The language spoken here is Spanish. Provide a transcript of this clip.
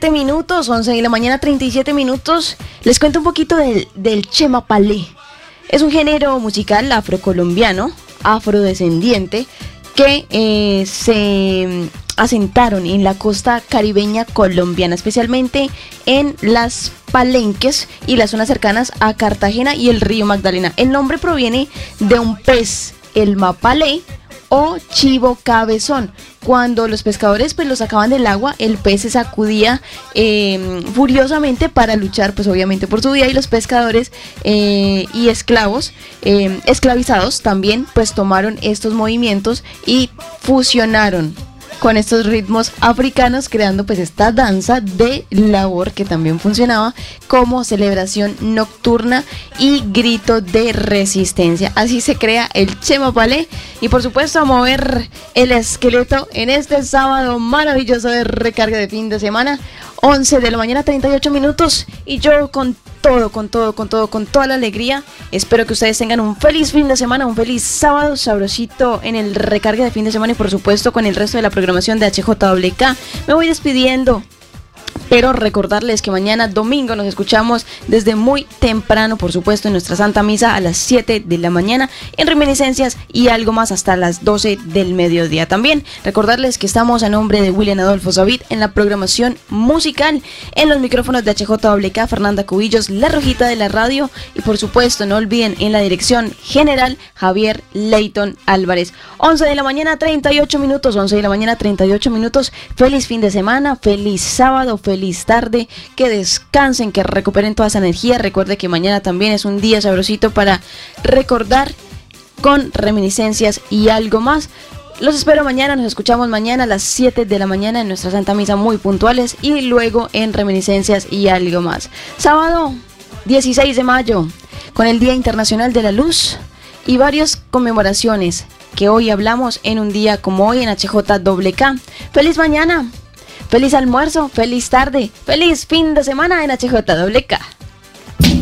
37 minutos, 11 de la mañana, 37 minutos. Les cuento un poquito del chemapalé. Es un género musical afrocolombiano, afrodescendiente, que se asentaron en la costa caribeña colombiana, especialmente en las Palenques y las zonas cercanas a Cartagena y el río Magdalena. El nombre proviene de un pez, el mapalé o chivo cabezón. Cuando los pescadores pues lo sacaban del agua, el pez se sacudía furiosamente para luchar pues obviamente por su vida, y los pescadores y esclavos esclavizados también pues tomaron estos movimientos y fusionaron con estos ritmos africanos, creando pues esta danza de labor que también funcionaba como celebración nocturna y grito de resistencia. Así se crea el chemapalé, y por supuesto a mover el esqueleto en este sábado maravilloso de recarga de fin de semana, 11 de la mañana, 38 minutos, y yo con toda la alegría. Espero que ustedes tengan un feliz fin de semana, un feliz sábado sabrosito en el recarga de fin de semana, y por supuesto con el resto de la programación de HJWK. Me voy despidiendo, pero recordarles que mañana domingo nos escuchamos desde muy temprano, por supuesto, en nuestra Santa Misa a las 7 de la mañana, en Reminiscencias y algo más hasta las 12 del mediodía. También recordarles que estamos a nombre de William Adolfo Savid en la programación musical, en los micrófonos de HJWK, Fernanda Cubillos, la rojita de la radio, y por supuesto no olviden en la dirección general Javier Leyton Álvarez. 11 de la mañana, 38 minutos, 11 de la mañana, 38 minutos. Feliz fin de semana, feliz sábado, feliz tarde, que descansen, que recuperen toda esa energía. Recuerde que mañana también es un día sabrosito para recordar con Reminiscencias y algo más. Los espero mañana, nos escuchamos mañana a las 7 de la mañana en nuestra Santa Misa muy puntuales, y luego en Reminiscencias y algo más. Sábado 16 de mayo, con el Día Internacional de la Luz y varias conmemoraciones que hoy hablamos en un día como hoy en HJWK. ¡Feliz mañana! ¡Feliz almuerzo! ¡Feliz tarde! ¡Feliz fin de semana en HJWK!